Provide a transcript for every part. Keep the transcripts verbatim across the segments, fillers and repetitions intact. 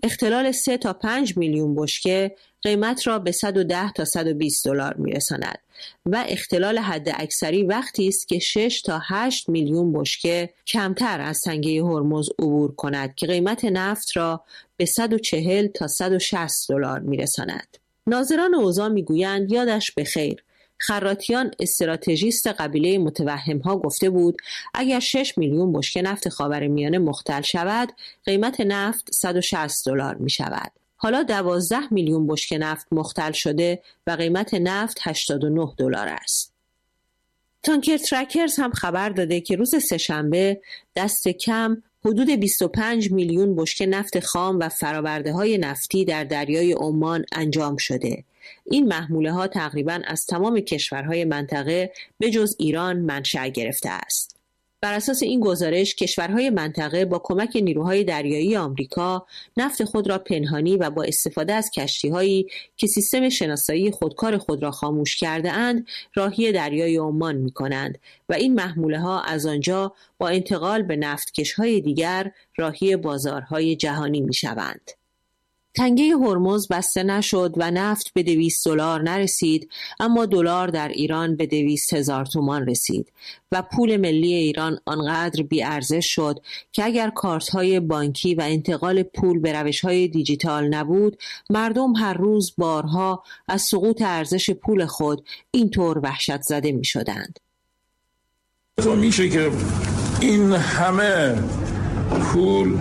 اختلال سه تا پنج میلیون بشکه قیمت را به صد و ده تا صد و بیست دلار میرساند و اختلال حد اکثری وقتی است که شش تا هشت میلیون بشکه کمتر از تنگه هرمز عبور کند که قیمت نفت را به صد و چهل تا صد و شصت دلار میرساند. ناظران اوضاع میگویند یادش بخیر. خراطیان استراتژیست قبیله متوهم‌ها گفته بود اگر شش میلیون بشکه نفت خاورمیانه مختل شود قیمت نفت صد و شصت دلار می شود. حالا دوازده میلیون بشکه نفت مختل شده و قیمت نفت هشتاد و نه دلار است. تانکر ترکرز هم خبر داده که روز سه‌شنبه دست کم حدود بیست و پنج میلیون بشکه نفت خام و فرآورده‌های نفتی در دریای عمان انجام شده. این محموله ها تقریباً از تمام کشورهای منطقه به جز ایران منشأ گرفته است. بر اساس این گزارش کشورهای منطقه با کمک نیروهای دریایی آمریکا نفت خود را پنهانی و با استفاده از کشتی‌هایی که سیستم شناسایی خودکار خود را خاموش کرده اند راهی دریای عمان می‌کنند و این محموله ها از آنجا با انتقال به نفتکش‌های دیگر راهی بازارهای جهانی می‌شوند. تنگه هرمز بسته نشد و نفت به دویست دلار نرسید، اما دلار در ایران به دویست هزار تومان رسید و پول ملی ایران آنقدر بی‌ارزش شد که اگر کارت‌های بانکی و انتقال پول به روش‌های دیجیتال نبود، مردم هر روز بارها از سقوط ارزش پول خود اینطور وحشت زده می‌شدند. تو میشه که این همه پول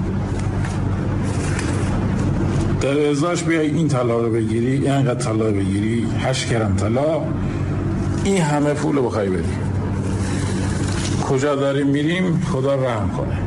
در ازاش بیای این طلا رو بگیری، اینقدر طلا بگیری، هشت گرم طلا، این همه پول رو بخوای بدی. کجا داریم میریم؟ خدا رحم کنه.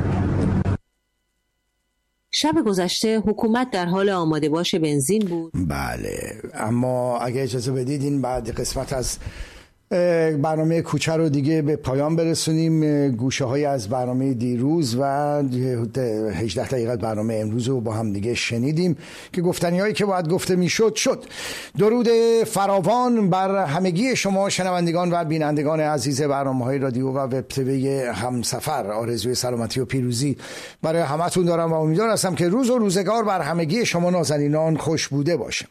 شب گذشته حکومت در حال آماده باش بنزین بود. بله، اما اگه اجازه بدید این بعد قسمت از برنامه کوچه رو دیگه به پایان برسونیم. گوشه های از برنامه دیروز و هجده دقیقه برنامه امروز رو با هم دیگه شنیدیم که گفتنی هایی که باید گفته میشد شد. درود فراوان بر همگی شما شنوندگان و بینندگان عزیز برنامه های رادیو و وب تیوی همسفر. آرزوی سلامتی و پیروزی برای همتون دارم و امیدوار هستم که روز و روزگار بر همگی شما نازنینان خوش بوده باشه.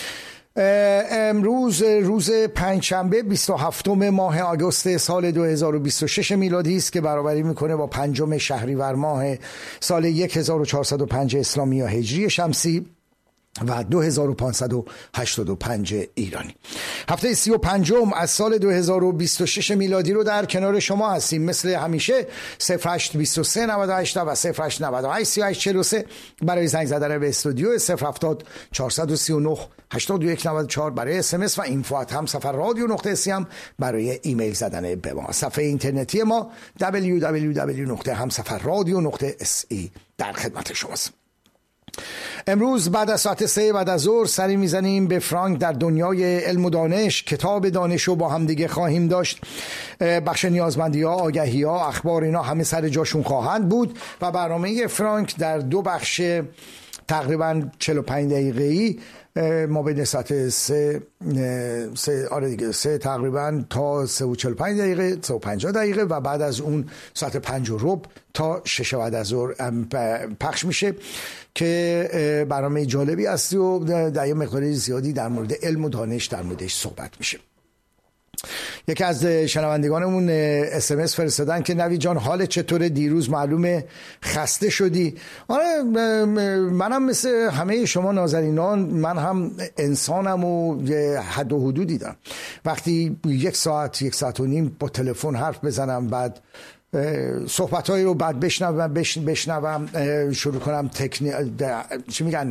امروز روز پنجشنبه بیست و هفتم ماه آگوست سال دو هزار و بیست و شش میلادی است که برابری میکنه با پنجم شهریور ماه سال هزار و چهارصد و پنج اسلامی یا هجری شمسی و دو هزار و پانصد و هشتاد و پنج ایرانی. هفته سی و پنجم از سال دو هزار و بیست و شش میلادی رو در کنار شما هستیم. مثل همیشه صفر هشت بیست و سه نود و هشت و صفر هشت نود و هشت سی و هشت چهل و سه برای زنگ زدن به استودیو، صفر هفتاد چهارصد و سی و نه هشتاد و یک نود و چهار برای اس ام اس و اینفو ات همسفر رادیو نقطه سی هم برای ایمیل زدن به ما. صفحه اینترنتی ما دبلیو دبلیو دبلیو نقطه همسفر رادیو نقطه اس ای در خدمت شماست. امروز بعد از ساعت سه بعد از ظهر سری میزنیم به فرانک در دنیای علم و دانش. کتاب دانش رو با هم دیگه خواهیم داشت. بخش نیازمندی ها، آگهی ها، اخبار اینا همه سر جاشون خواهند بود و برنامه فرانک در دو بخش تقریبا چهل و پنج دقیقه‌ای ما بین ساعت سه سه آره دیگه سه تقریبا تا سه و چهل و پنج دقیقه سه و پنجاه دقیقه و بعد از اون ساعت پنج و ربع تا شش بعد از ظهر پخش میشه که برنامه جالبی است و در یه مقدار زیادی در مورد علم و دانش در موردش صحبت میشه. یکی از شنوندگانمون اس ام اس فرستادن که نوید جان حالت چطوره؟ دیروز معلومه خسته شدی. آره منم مثل همه شما نازنینان، من هم انسانم و حد و حدودی دارم. وقتی یک ساعت یک ساعت و نیم با تلفن حرف بزنم، بعد صحبت‌هایی رو بعد بشنوم بشنوم شروع کنم تکنیک چی میگن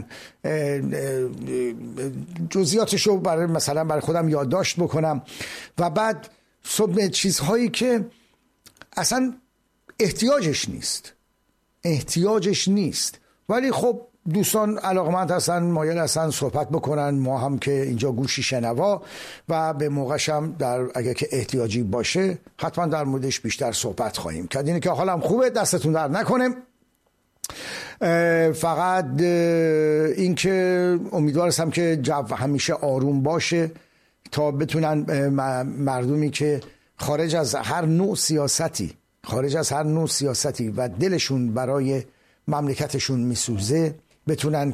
جزئیاتش رو برای مثلا برای خودم یادداشت بکنم و بعد صبح چیزهایی که اصلا احتیاجش نیست احتیاجش نیست ولی خب دوستان علاقمند هستن، مایل هستن صحبت بکنن، ما هم که اینجا گوشی شنوا و به موقعش هم در اگه که احتیاجی باشه حتما در موردش بیشتر صحبت خواهیم کرد. اینه که حالم خوبه، دستتون در نکنه. فقط این که امیدوار هستم که جو همیشه آروم باشه تا بتونن مردمی که خارج از هر نوع سیاستی خارج از هر نوع سیاستی و دلشون برای مملکتشون میسوزه بتونن